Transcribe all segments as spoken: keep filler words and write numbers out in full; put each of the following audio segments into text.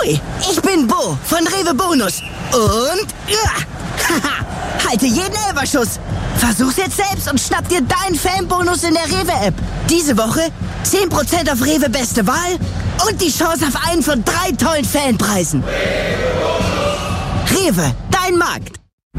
Hui, ich bin Bo von Rewe Bonus. Und ja, haha, halte jeden Elberschuss. Versuch's jetzt selbst und schnapp dir deinen Fanbonus in der Rewe-App. Diese Woche zehn Prozent auf Rewe Beste Wahl und die Chance auf einen von drei tollen Fanpreisen. Rewe, dein Markt.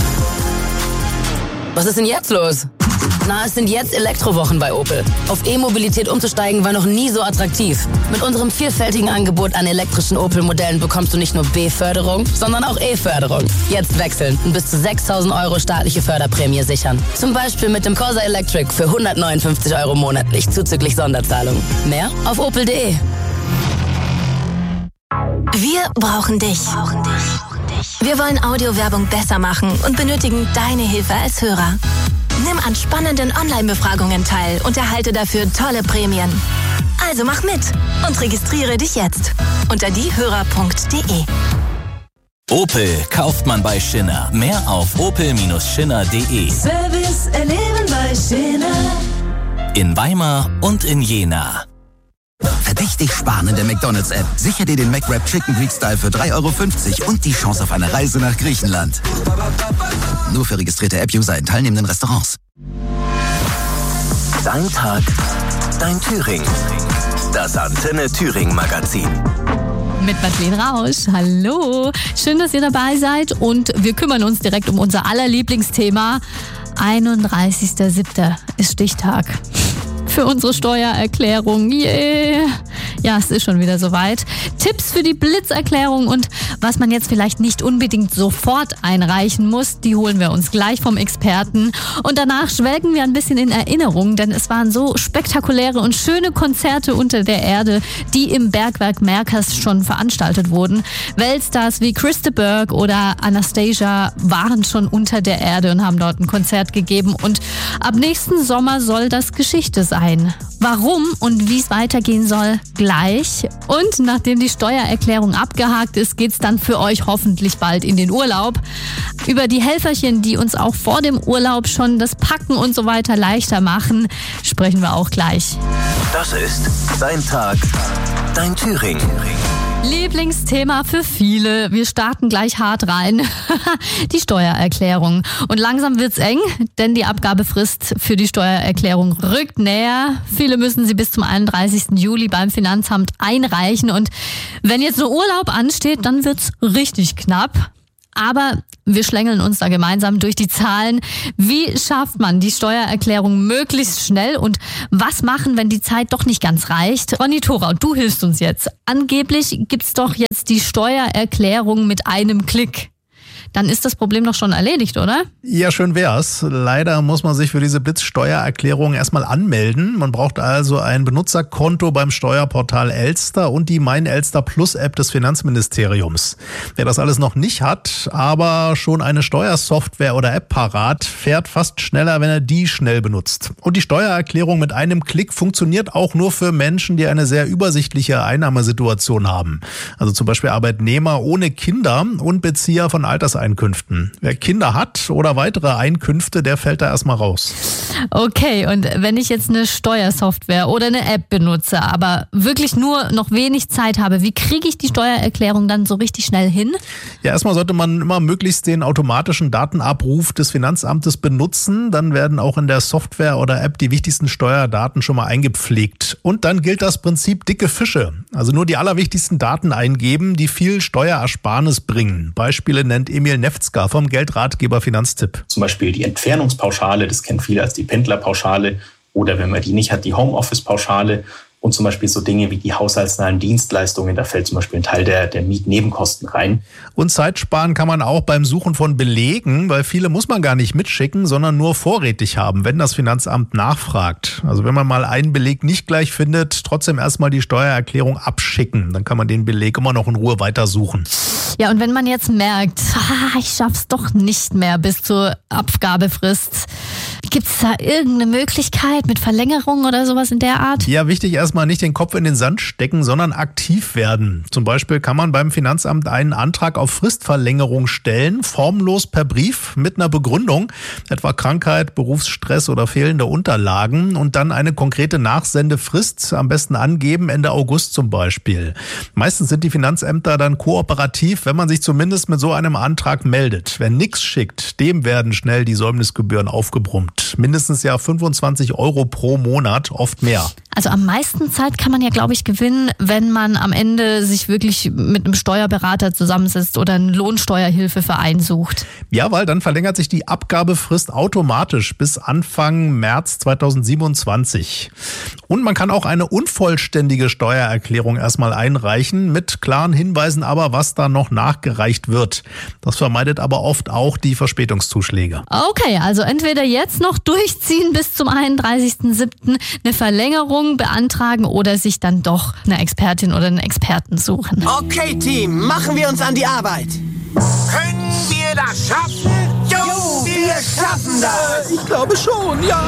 Was ist denn jetzt los? Na, es sind jetzt Elektrowochen bei Opel. Auf E-Mobilität umzusteigen war noch nie so attraktiv. Mit unserem vielfältigen Angebot an elektrischen Opel-Modellen bekommst du nicht nur B-Förderung, sondern auch E-Förderung. Jetzt wechseln und bis zu sechstausend Euro staatliche Förderprämie sichern. Zum Beispiel mit dem Corsa Electric für hundertneunundfünfzig Euro monatlich zuzüglich Sonderzahlung. Mehr auf opel punkt de. Wir brauchen dich. Wir wollen Audiowerbung besser machen und benötigen deine Hilfe als Hörer. Nimm an spannenden Online-Befragungen teil und erhalte dafür tolle Prämien. Also mach mit und registriere dich jetzt unter diehörer punkt de. Opel kauft man bei Schinner. Mehr auf opel Bindestrich schinner punkt de. Service erleben bei Schinner. In Weimar und in Jena. Verdächtig sparen in der McDonald's-App. Sicher dir den McWrap Chicken Greek Style für drei Euro fünfzig und die Chance auf eine Reise nach Griechenland. Nur für registrierte App-User in teilnehmenden Restaurants. Dein Tag, dein Thüringen. Das Antenne Thüringen Magazin. Mit Madeleine Rausch. Hallo. Schön, dass ihr dabei seid und wir kümmern uns direkt um unser aller Lieblingsthema. einunddreißigster siebter ist Stichtag. Für unsere Steuererklärung. Yeah. Ja, es ist schon wieder soweit. Tipps für die Blitzerklärung und was man jetzt vielleicht nicht unbedingt sofort einreichen muss, die holen wir uns gleich vom Experten. Und danach schwelgen wir ein bisschen in Erinnerung, denn es waren so spektakuläre und schöne Konzerte unter der Erde, die im Bergwerk Merkers schon veranstaltet wurden. Weltstars wie Chris de Burgh oder Anastasia waren schon unter der Erde und haben dort ein Konzert gegeben. Und ab nächsten Sommer soll das Geschichte sein. Warum und wie es weitergehen soll, gleich. Und nachdem die Steuererklärung abgehakt ist, geht's dann für euch hoffentlich bald in den Urlaub. Über die Helferchen, die uns auch vor dem Urlaub schon das Packen und so weiter leichter machen, sprechen wir auch gleich. Das ist dein Tag, dein Thüringen. Lieblingsthema für viele. Wir starten gleich hart rein. Die Steuererklärung. Und langsam wird's eng, denn die Abgabefrist für die Steuererklärung rückt näher. Viele müssen sie bis zum einunddreißigsten Juli beim Finanzamt einreichen. Und wenn jetzt nur Urlaub ansteht, dann wird's richtig knapp. Aber wir schlängeln uns da gemeinsam durch die Zahlen. Wie schafft man die Steuererklärung möglichst schnell und was machen, wenn die Zeit doch nicht ganz reicht? Ronny Thorau, du hilfst uns jetzt. Angeblich gibt's doch jetzt die Steuererklärung mit einem Klick. Dann ist das Problem doch schon erledigt, oder? Ja, schön wär's. Leider muss man sich für diese Blitzsteuererklärung erstmal anmelden. Man braucht also ein Benutzerkonto beim Steuerportal Elster und die Mein Elster Plus App des Finanzministeriums. Wer das alles noch nicht hat, aber schon eine Steuersoftware oder App parat, fährt fast schneller, wenn er die schnell benutzt. Und die Steuererklärung mit einem Klick funktioniert auch nur für Menschen, die eine sehr übersichtliche Einnahmesituation haben. Also zum Beispiel Arbeitnehmer ohne Kinder und Bezieher von Alters Einkünften. Wer Kinder hat oder weitere Einkünfte, der fällt da erstmal raus. Okay, und wenn ich jetzt eine Steuersoftware oder eine App benutze, aber wirklich nur noch wenig Zeit habe, wie kriege ich die Steuererklärung dann so richtig schnell hin? Ja, erstmal sollte man immer möglichst den automatischen Datenabruf des Finanzamtes benutzen. Dann werden auch in der Software oder App die wichtigsten Steuerdaten schon mal eingepflegt. Und dann gilt das Prinzip dicke Fische. Also nur die allerwichtigsten Daten eingeben, die viel Steuerersparnis bringen. Beispiele nennt Emil Nefzger vom Geldratgeber Finanztipp. Zum Beispiel die Entfernungspauschale, das kennen viele als die Pendlerpauschale. Oder wenn man die nicht hat, die Homeoffice-Pauschale. Und zum Beispiel so Dinge wie die haushaltsnahen Dienstleistungen, da fällt zum Beispiel ein Teil der, der Mietnebenkosten rein. Und Zeit sparen kann man auch beim Suchen von Belegen, weil viele muss man gar nicht mitschicken, sondern nur vorrätig haben, wenn das Finanzamt nachfragt. Also wenn man mal einen Beleg nicht gleich findet, trotzdem erstmal die Steuererklärung abschicken. Dann kann man den Beleg immer noch in Ruhe weitersuchen. Ja, und wenn man jetzt merkt, ah, ich schaff's doch nicht mehr bis zur Abgabefrist, Gibt es da irgendeine Möglichkeit mit Verlängerung oder sowas in der Art? Ja, wichtig erstmal nicht den Kopf in den Sand stecken, sondern aktiv werden. Zum Beispiel kann man beim Finanzamt einen Antrag auf Fristverlängerung stellen, formlos per Brief mit einer Begründung, etwa Krankheit, Berufsstress oder fehlende Unterlagen, und dann eine konkrete Nachsendefrist am besten angeben, Ende August zum Beispiel. Meistens sind die Finanzämter dann kooperativ, wenn man sich zumindest mit so einem Antrag meldet. Wer nichts schickt, dem werden schnell die Säumnisgebühren aufgebrummt. Mindestens ja fünfundzwanzig Euro pro Monat, oft mehr. Also am meisten Zeit kann man ja, glaube ich, gewinnen, wenn man am Ende sich wirklich mit einem Steuerberater zusammensetzt oder einen Lohnsteuerhilfeverein sucht. Ja, weil dann verlängert sich die Abgabefrist automatisch bis Anfang März zweitausendsiebenundzwanzig. Und man kann auch eine unvollständige Steuererklärung erstmal einreichen, mit klaren Hinweisen aber, was da noch nachgereicht wird. Das vermeidet aber oft auch die Verspätungszuschläge. Okay, also entweder jetzt noch durchziehen bis zum einunddreißigsten siebten, eine Verlängerung beantragen oder sich dann doch eine Expertin oder einen Experten suchen. Okay, Team, machen wir uns an die Arbeit. Können wir das schaffen? Jo, wir schaffen das. Ich glaube schon, ja.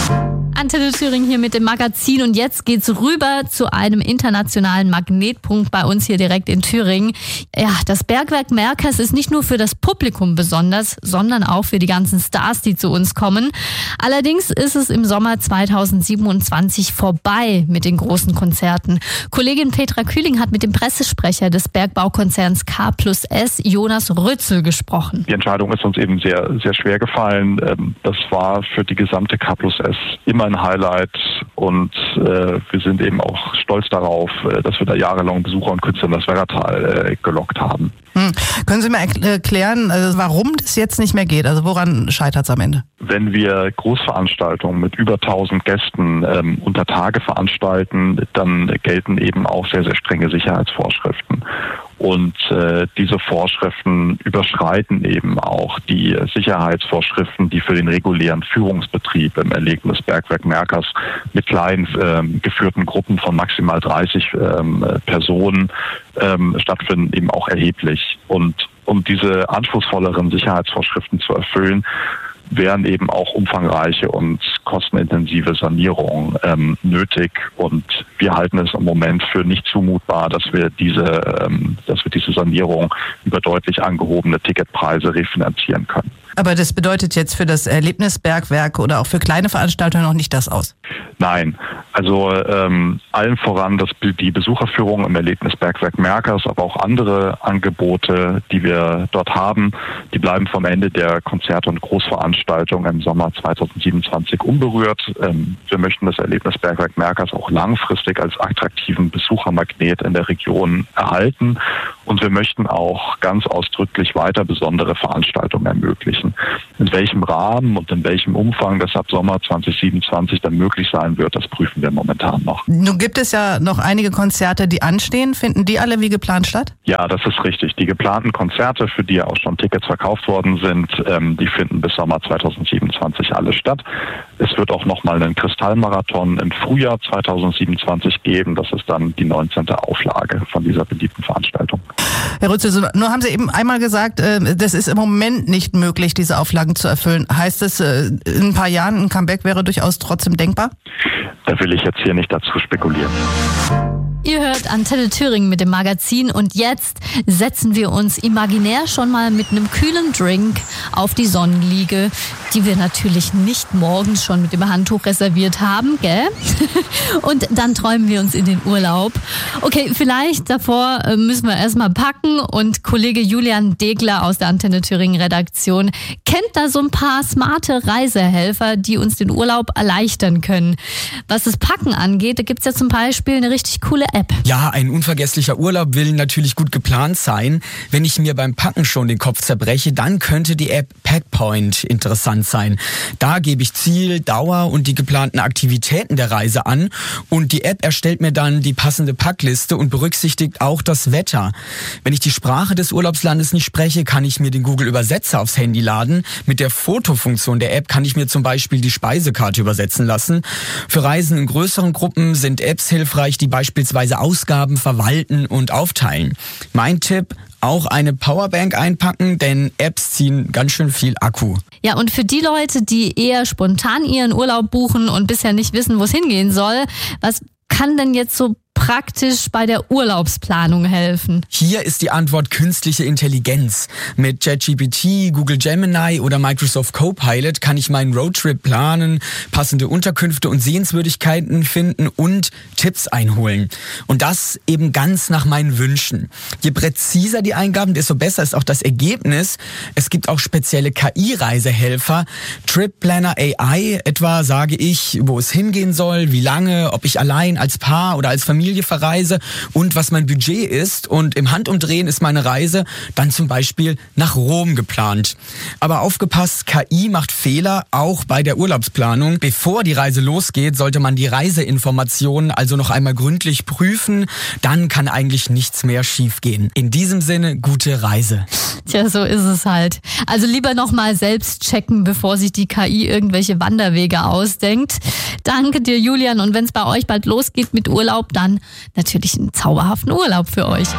Antenne Thüringen hier mit dem Magazin, und jetzt geht's rüber zu einem internationalen Magnetpunkt bei uns hier direkt in Thüringen. Ja, das Bergwerk Merkers ist nicht nur für das Publikum besonders, sondern auch für die ganzen Stars, die zu uns kommen. Allerdings ist es im Sommer zweitausendsiebenundzwanzig vorbei mit den großen Konzerten. Kollegin Petra Kühling hat mit dem Pressesprecher des Bergbaukonzerns K plus S, Jonas Rützel, gesprochen. Die Entscheidung ist uns eben sehr, sehr schwer gefallen. Das war für die gesamte K plus S immer ein Highlight, und äh, wir sind eben auch stolz darauf, äh, dass wir da jahrelang Besucher und Künstler in das Werratal äh, gelockt haben. Hm. Können Sie mir erklären, also warum das jetzt nicht mehr geht? Also woran scheitert es am Ende? Wenn wir Großveranstaltungen mit über tausend Gästen ähm, unter Tage veranstalten, dann gelten eben auch sehr, sehr strenge Sicherheitsvorschriften. Und äh, diese Vorschriften überschreiten eben auch die Sicherheitsvorschriften, die für den regulären Führungsbetrieb im Erlebnisbergwerk Merkers mit kleinen ähm, geführten Gruppen von maximal dreißig ähm, Personen ähm, stattfinden, eben auch erheblich. Und um diese anspruchsvolleren Sicherheitsvorschriften zu erfüllen, wären eben auch umfangreiche und kostenintensive Sanierungen ähm, nötig, und wir halten es im Moment für nicht zumutbar, dass wir diese, ähm, dass wir diese Sanierung über deutlich angehobene Ticketpreise refinanzieren können. Aber das bedeutet jetzt für das Erlebnisbergwerk oder auch für kleine Veranstaltungen noch nicht das aus? Nein, also ähm, allen voran das, die Besucherführung im Erlebnisbergwerk Merkers, aber auch andere Angebote, die wir dort haben, die bleiben vom Ende der Konzerte und Großveranstaltungen im Sommer zweitausendsiebenundzwanzig unberührt. Ähm, wir möchten das Erlebnisbergwerk Merkers auch langfristig als attraktiven Besuchermagnet in der Region erhalten, und wir möchten auch ganz ausdrücklich weiter besondere Veranstaltungen ermöglichen. In welchem Rahmen und in welchem Umfang das ab Sommer zweitausendsiebenundzwanzig dann möglich sein wird, das prüfen wir momentan noch. Nun gibt es ja noch einige Konzerte, die anstehen. Finden die alle wie geplant statt? Ja, das ist richtig. Die geplanten Konzerte, für die ja auch schon Tickets verkauft worden sind, ähm, die finden bis Sommer zweitausendsiebenundzwanzig alle statt. Es wird auch nochmal einen Kristallmarathon im Frühjahr zweitausendsiebenundzwanzig geben. Das ist dann die neunzehnte Auflage von dieser beliebten Veranstaltung. Herr Rützel, nur haben Sie eben einmal gesagt, das ist im Moment nicht möglich, diese Auflagen zu erfüllen. Heißt es, in ein paar Jahren ein Comeback wäre durchaus trotzdem denkbar? Da will ich jetzt hier nicht dazu spekulieren. Ihr hört Antenne Thüringen mit dem Magazin, und jetzt setzen wir uns imaginär schon mal mit einem kühlen Drink auf die Sonnenliege, die wir natürlich nicht morgens schon mit dem Handtuch reserviert haben, gell? Und dann träumen wir uns in den Urlaub. Okay, vielleicht davor müssen wir erstmal packen, und Kollege Julian Degler aus der Antenne Thüringen Redaktion kennt da so ein paar smarte Reisehelfer, die uns den Urlaub erleichtern können. Was das Packen angeht, da gibt's ja zum Beispiel eine richtig coole App. Ja, ein unvergesslicher Urlaub will natürlich gut geplant sein. Wenn ich mir beim Packen schon den Kopf zerbreche, dann könnte die App Packpoint interessant sein. Da gebe ich Ziel, Dauer und die geplanten Aktivitäten der Reise an, und die App erstellt mir dann die passende Packliste und berücksichtigt auch das Wetter. Wenn ich die Sprache des Urlaubslandes nicht spreche, kann ich mir den Google-Übersetzer aufs Handy laden. Mit der Fotofunktion der App kann ich mir zum Beispiel die Speisekarte übersetzen lassen. Für Reisen in größeren Gruppen sind Apps hilfreich, die beispielsweise Reiseausgaben verwalten und aufteilen. Mein Tipp: auch eine Powerbank einpacken, denn Apps ziehen ganz schön viel Akku. Ja, und für die Leute, die eher spontan ihren Urlaub buchen und bisher nicht wissen, wo es hingehen soll, was kann denn jetzt so praktisch bei der Urlaubsplanung helfen? Hier ist die Antwort künstliche Intelligenz. Mit ChatGPT, Google Gemini oder Microsoft Copilot kann ich meinen Roadtrip planen, passende Unterkünfte und Sehenswürdigkeiten finden und Tipps einholen. Und das eben ganz nach meinen Wünschen. Je präziser die Eingaben, desto besser ist auch das Ergebnis. Es gibt auch spezielle K I-Reisehelfer. Trip Planner A I etwa sage ich, wo es hingehen soll, wie lange, ob ich allein, als Paar oder als Familie verreise und was mein Budget ist. Und im Handumdrehen ist meine Reise dann zum Beispiel nach Rom geplant. Aber aufgepasst, K I macht Fehler, auch bei der Urlaubsplanung. Bevor die Reise losgeht, sollte man die Reiseinformationen also noch einmal gründlich prüfen. Dann kann eigentlich nichts mehr schiefgehen. In diesem Sinne, gute Reise. Tja, so ist es halt. Also lieber noch mal selbst checken, bevor sich die K I irgendwelche Wanderwege ausdenkt. Danke dir, Julian. Und wenn es bei euch bald losgeht mit Urlaub, dann natürlich einen zauberhaften Urlaub für euch.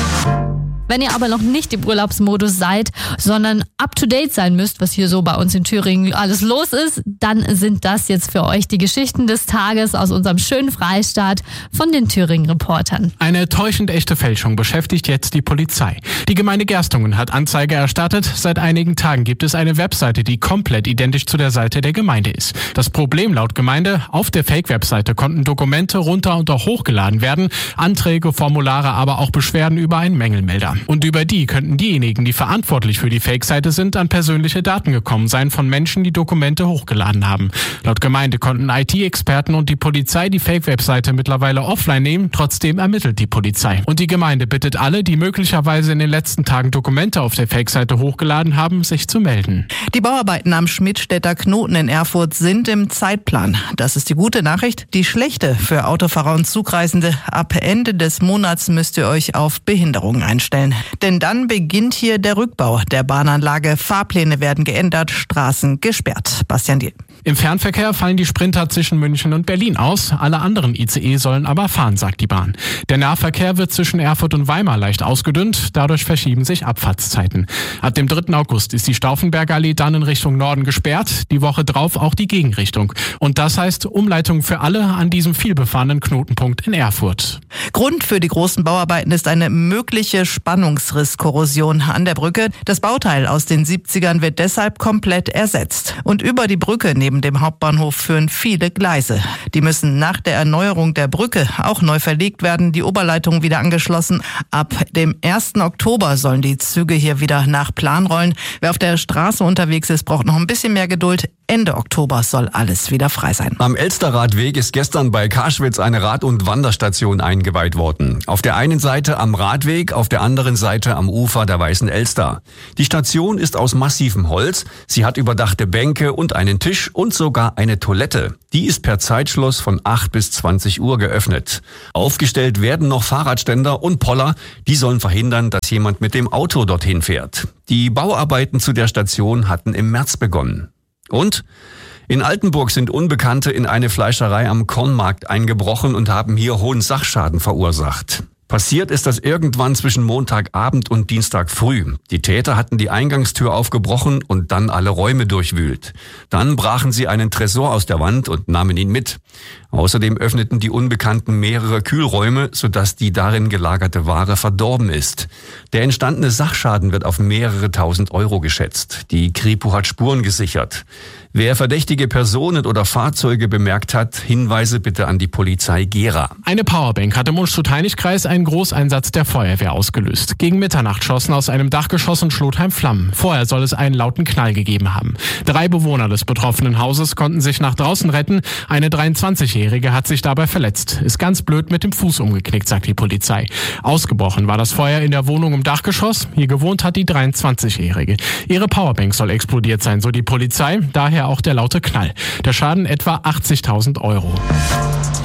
Wenn ihr aber noch nicht im Urlaubsmodus seid, sondern up-to-date sein müsst, was hier so bei uns in Thüringen alles los ist, dann sind das jetzt für euch die Geschichten des Tages aus unserem schönen Freistaat von den Thüringen-Reportern. Eine täuschend echte Fälschung beschäftigt jetzt die Polizei. Die Gemeinde Gerstungen hat Anzeige erstattet. Seit einigen Tagen gibt es eine Webseite, die komplett identisch zu der Seite der Gemeinde ist. Das Problem laut Gemeinde: auf der Fake-Webseite konnten Dokumente runter und auch hochgeladen werden, Anträge, Formulare, aber auch Beschwerden über einen Mängelmelder. Und über die könnten diejenigen, die verantwortlich für die Fake-Seite sind, an persönliche Daten gekommen sein von Menschen, die Dokumente hochgeladen haben. Laut Gemeinde konnten I T-Experten und die Polizei die Fake-Webseite mittlerweile offline nehmen. Trotzdem ermittelt die Polizei. Und die Gemeinde bittet alle, die möglicherweise in den letzten Tagen Dokumente auf der Fake-Seite hochgeladen haben, sich zu melden. Die Bauarbeiten am Schmidtstädter Knoten in Erfurt sind im Zeitplan. Das ist die gute Nachricht. Die schlechte für Autofahrer und Zugreisende: ab Ende des Monats müsst ihr euch auf Behinderungen einstellen. Denn dann beginnt hier der Rückbau der Bahnanlage. Fahrpläne werden geändert, Straßen gesperrt. Bastian Diel. Im Fernverkehr fallen die Sprinter zwischen München und Berlin aus. Alle anderen I C E sollen aber fahren, sagt die Bahn. Der Nahverkehr wird zwischen Erfurt und Weimar leicht ausgedünnt. Dadurch verschieben sich Abfahrtszeiten. Ab dem dritten August ist die Stauffenbergallee dann in Richtung Norden gesperrt. Die Woche drauf auch die Gegenrichtung. Und das heißt Umleitung für alle an diesem vielbefahrenen Knotenpunkt in Erfurt. Grund für die großen Bauarbeiten ist eine mögliche Spannungsrisskorrosion an der Brücke. Das Bauteil aus den siebzigern wird deshalb komplett ersetzt. Und über die Brücke neben dem Hauptbahnhof führen viele Gleise. Die müssen nach der Erneuerung der Brücke auch neu verlegt werden, die Oberleitung wieder angeschlossen. Ab dem ersten Oktober sollen die Züge hier wieder nach Plan rollen. Wer auf der Straße unterwegs ist, braucht noch ein bisschen mehr Geduld. Ende Oktober soll alles wieder frei sein. Am Elsterradweg ist gestern bei Karschwitz eine Rad- und Wanderstation eingeweiht worden. Auf der einen Seite am Radweg, auf der anderen Seite am Ufer der Weißen Elster. Die Station ist aus massivem Holz. Sie hat überdachte Bänke und einen Tisch und sogar eine Toilette. Die ist per Zeitschluss von acht bis zwanzig Uhr geöffnet. Aufgestellt werden noch Fahrradständer und Poller. Die sollen verhindern, dass jemand mit dem Auto dorthin fährt. Die Bauarbeiten zu der Station hatten im März begonnen. Und in Altenburg sind Unbekannte in eine Fleischerei am Kornmarkt eingebrochen und haben hier hohen Sachschaden verursacht. Passiert ist das irgendwann zwischen Montagabend und Dienstag früh. Die Täter hatten die Eingangstür aufgebrochen und dann alle Räume durchwühlt. Dann brachen sie einen Tresor aus der Wand und nahmen ihn mit. Außerdem öffneten die Unbekannten mehrere Kühlräume, sodass die darin gelagerte Ware verdorben ist. Der entstandene Sachschaden wird auf mehrere tausend Euro geschätzt. Die Kripo hat Spuren gesichert. Wer verdächtige Personen oder Fahrzeuge bemerkt hat, Hinweise bitte an die Polizei Gera. Eine Powerbank hat im Unstrut-Heinig-Kreis einen Großeinsatz der Feuerwehr ausgelöst. Gegen Mitternacht schossen aus einem Dachgeschoss in Schlotheim Flammen. Vorher soll es einen lauten Knall gegeben haben. Drei Bewohner des betroffenen Hauses konnten sich nach draußen retten. Eine dreiundzwanzigjährige hat sich dabei verletzt. Ist ganz blöd mit dem Fuß umgeknickt, sagt die Polizei. Ausgebrochen war das Feuer in der Wohnung im Dachgeschoss. Hier gewohnt hat die dreiundzwanzigjährige. Ihre Powerbank soll explodiert sein, so die Polizei. Daher auch der laute Knall. Der Schaden etwa achtzigtausend Euro.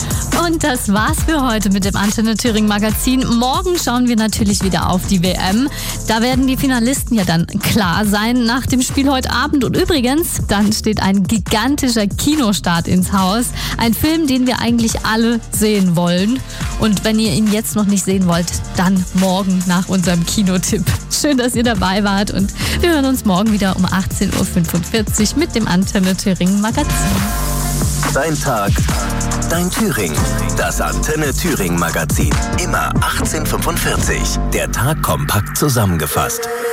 Und das war's für heute mit dem Antenne Thüringen Magazin. Morgen schauen wir natürlich wieder auf die W M. Da werden die Finalisten ja dann klar sein nach dem Spiel heute Abend. Und übrigens, dann steht ein gigantischer Kinostart ins Haus. Ein Film, den wir eigentlich alle sehen wollen. Und wenn ihr ihn jetzt noch nicht sehen wollt, dann morgen nach unserem Kinotipp. Schön, dass ihr dabei wart und wir hören uns morgen wieder um achtzehn Uhr fünfundvierzig mit dem Antenne Thüringen Magazin. Dein Tag, dein Thüringen. Das Antenne Thüringen Magazin. Immer achtzehn Uhr fünfundvierzig. Der Tag kompakt zusammengefasst.